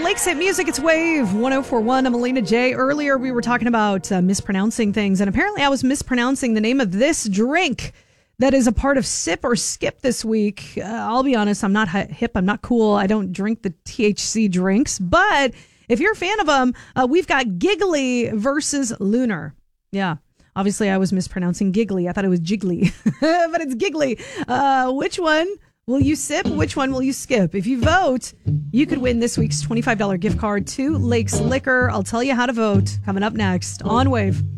Lakeside Music, it's Wave 1041. I'm Alina J. Earlier, we were talking about mispronouncing things, and apparently I was mispronouncing the name of this drink that is a part of Sip or Skip this week. I'll be honest, I'm not hip, I'm not cool. I don't drink the THC drinks, but if you're a fan of them, we've got Giggly versus Lunar. Yeah. Obviously, I was mispronouncing giggly. I thought it was jiggly, but it's giggly. Which one will you sip? Which one will you skip? If you vote, you could win this week's $25 gift card to Lakes Liquor. I'll tell you how to vote coming up next on Wave.